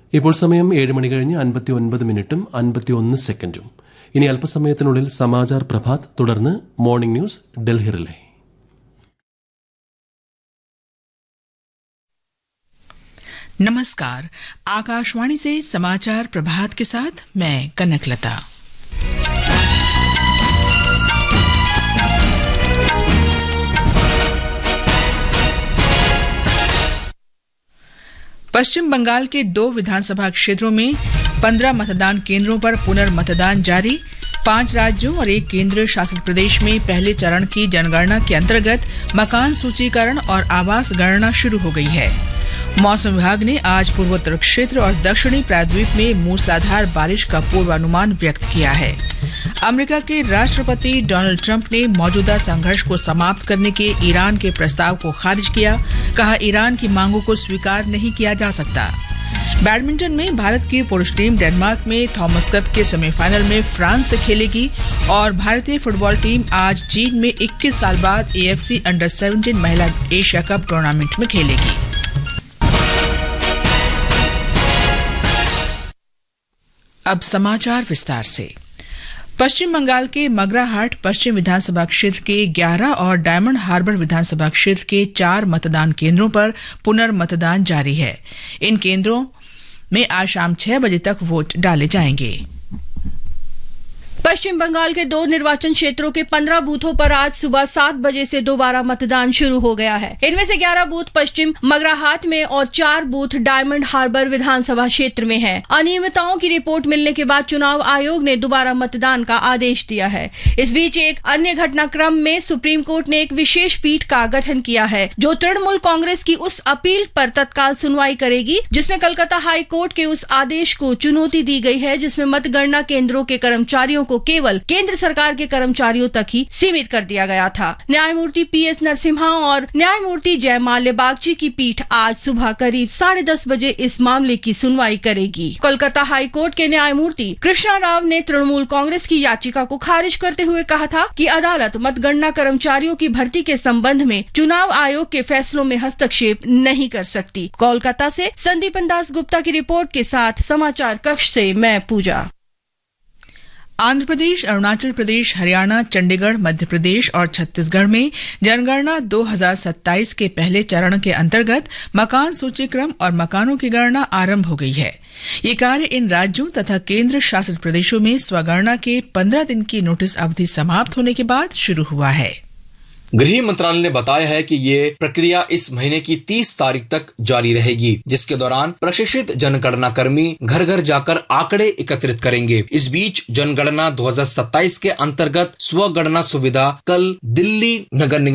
ഇപ്പോൾ സമയം 7 മണി കഴിഞ്ഞ് 59 മിനിറ്റും 51 സെക്കൻഡും. ഇനി അല്പസമയത്തിനുള്ളിൽ സമാചാർ പ്രഭാത്, തുടർന്ന് മോർണിംഗ് ന്യൂസ് ഡൽഹി റിലേ. नमस्कार, आकाशवाणी से समाचार प्रभात के साथ मैं कनकलता। पश्चिम बंगाल के 2 विधानसभा क्षेत्रों में 15 मतदान केंद्रों पर पुनर्मतदान जारी। 5 राज्यों और 1 केंद्र शासित प्रदेश में पहले चरण की जनगणना के अंतर्गत मकान सूचीकरण और आवास गणना शुरू हो गई है। मौसम विभाग ने आज पूर्वोत्तर क्षेत्र और दक्षिणी प्रायद्वीप में मूसलाधार बारिश का पूर्वानुमान व्यक्त किया है। अमेरिका के राष्ट्रपति डोनाल्ड ट्रंप ने मौजूदा संघर्ष को समाप्त करने के ईरान के प्रस्ताव को खारिज किया। कहा, ईरान की मांगों को स्वीकार नहीं किया जा सकता। बैडमिंटन में भारत की पुरुष टीम डेनमार्क में थॉमस कप के सेमीफाइनल में फ्रांस से खेलेगी और भारतीय फुटबॉल टीम आज चीन में 21 साल बाद AFC अंडर-17 महिला एशिया कप टूर्नामेंट में खेलेगी। अब समाचार विस्तार से। पश्चिम बंगाल के मगराहाट पश्चिम विधानसभा क्षेत्र के 11 और डायमंड हार्बर विधानसभा क्षेत्र के 4 मतदान केंद्रों पर पुनर्मतदान जारी है। इन केंद्रों में आज शाम 6 बजे तक वोट डाले जाएंगे। पश्चिम बंगाल के 2 निर्वाचन क्षेत्रों के 15 बूथों पर आज सुबह 7 बजे से दोबारा मतदान शुरू हो गया है। इनमें से 11 बूथ पश्चिम मगराहाट में और 4 बूथ डायमंड हार्बर विधानसभा क्षेत्र में हैं। अनियमितताओं की रिपोर्ट मिलने के बाद चुनाव आयोग ने दोबारा मतदान का आदेश दिया है। इस बीच एक अन्य घटनाक्रम में सुप्रीम कोर्ट ने एक विशेष पीठ का गठन किया है जो तृणमूल कांग्रेस की उस अपील पर तत्काल सुनवाई करेगी जिसमें कलकत्ता हाई कोर्ट के उस आदेश को चुनौती दी गई है जिसमें मतगणना केंद्रों के कर्मचारियों को केवल केंद्र सरकार के कर्मचारियों तक ही सीमित कर दिया गया था। न्यायमूर्ति PS नरसिम्हा और न्यायमूर्ति जयमाल्य बागची की पीठ आज सुबह करीब 10:30 बजे इस मामले की सुनवाई करेगी। कोलकाता हाई कोर्ट के न्यायमूर्ति कृष्णा राव ने तृणमूल कांग्रेस की याचिका को खारिज करते हुए कहा था कि अदालत मतगणना कर्मचारियों की भर्ती के संबंध में चुनाव आयोग के फैसलों में हस्तक्षेप नहीं कर सकती। कोलकाता से संदीपन दास गुप्ता की रिपोर्ट के साथ समाचार कक्ष से मैं पूजा। आंध्र प्रदेश, अरुणाचल प्रदेश, हरियाणा, चंडीगढ़, मध्य प्रदेश और छत्तीसगढ़ में जनगणना 2027 के पहले चरण के अंतर्गत मकान सूचीक्रम और मकानों की गणना आरंभ हो गई है। ये कार्य इन राज्यों तथा केंद्र शासित प्रदेशों में स्वगणना के 15 दिन की नोटिस अवधि समाप्त होने के बाद शुरू हुआ है। गृह मंत्रालय ने बताया है कि ये प्रक्रिया इस महीने की 30 तारीख तक जारी रहेगी, जिसके दौरान प्रशिक्षित जनगणना कर्मी घर घर जाकर आंकड़े एकत्रित करेंगे। इस बीच जनगणना 2027 के अंतर्गत स्वगणना सुविधा कल दिल्ली नगर निगम